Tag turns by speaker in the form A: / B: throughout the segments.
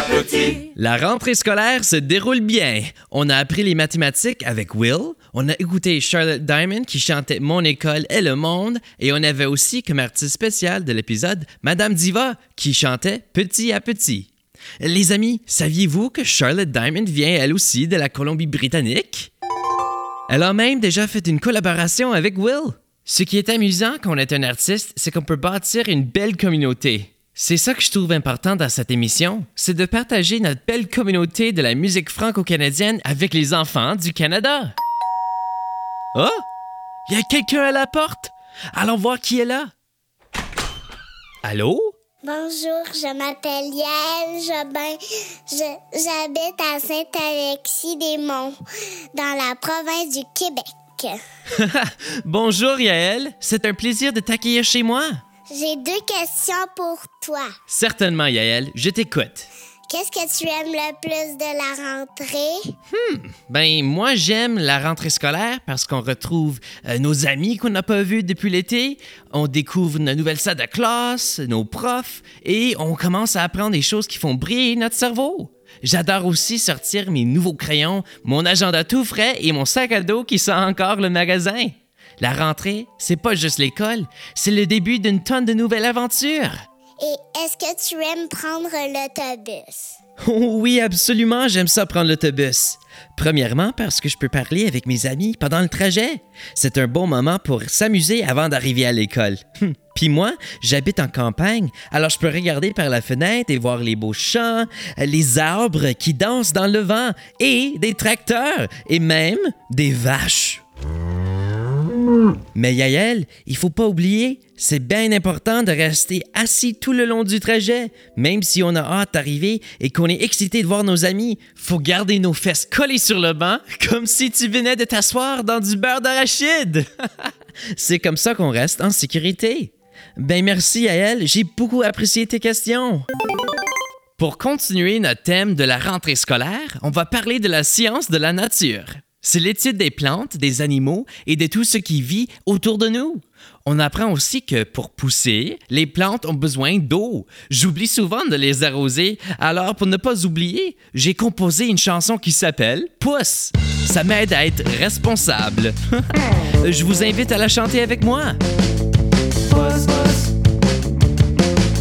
A: petit.
B: La rentrée scolaire se déroule bien. On a appris les mathématiques avec Will, on a écouté Charlotte Diamond qui chantait Mon école est le monde, et on avait aussi comme artiste spécial de l'épisode Madame Diva qui chantait Petit à petit. Les amis, saviez-vous que Charlotte Diamond vient elle aussi de la Colombie-Britannique? Elle a même déjà fait une collaboration avec Will. Ce qui est amusant quand on est un artiste, c'est qu'on peut bâtir une belle communauté. C'est ça que je trouve important dans cette émission, c'est de partager notre belle communauté de la musique franco-canadienne avec les enfants du Canada. Oh! Il y a quelqu'un à la porte! Allons voir qui est là. Allô?
C: Bonjour, je m'appelle Yael Jobin. J'habite à Saint-Alexis-des-Monts, dans la province du Québec.
B: Bonjour Yael, c'est un plaisir de t'accueillir chez moi.
C: J'ai 2 questions pour toi.
B: Certainement Yael, je t'écoute.
C: Qu'est-ce que tu aimes le plus de la rentrée?
B: Ben, moi, j'aime la rentrée scolaire parce qu'on retrouve nos amis qu'on n'a pas vus depuis l'été, on découvre une nouvelle salle de classe, nos profs, et on commence à apprendre des choses qui font briller notre cerveau. J'adore aussi sortir mes nouveaux crayons, mon agenda tout frais et mon sac à dos qui sent encore le magasin. La rentrée, c'est pas juste l'école, c'est le début d'une tonne de nouvelles aventures.
C: Et est-ce que tu aimes prendre l'autobus?
B: Oh oui, absolument, j'aime ça prendre l'autobus. Premièrement, parce que je peux parler avec mes amis pendant le trajet. C'est un bon moment pour s'amuser avant d'arriver à l'école. Puis moi, j'habite en campagne, alors je peux regarder par la fenêtre et voir les beaux champs, les arbres qui dansent dans le vent, et des tracteurs, et même des vaches. Mais Yael, il faut pas oublier, c'est bien important de rester assis tout le long du trajet. Même si on a hâte d'arriver et qu'on est excité de voir nos amis, faut garder nos fesses collées sur le banc, comme si tu venais de t'asseoir dans du beurre d'arachide. C'est comme ça qu'on reste en sécurité. Ben merci Yael, j'ai beaucoup apprécié tes questions. Pour continuer notre thème de la rentrée scolaire, on va parler de la science de la nature. C'est l'étude des plantes, des animaux et de tout ce qui vit autour de nous. On apprend aussi que pour pousser, les plantes ont besoin d'eau. J'oublie souvent de les arroser, alors pour ne pas oublier, j'ai composé une chanson qui s'appelle « Pousse ». Ça m'aide à être responsable. Je vous invite à la chanter avec moi. Pousse, pousse.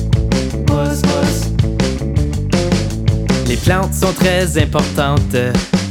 B: Pousse, pousse. Les plantes sont très importantes.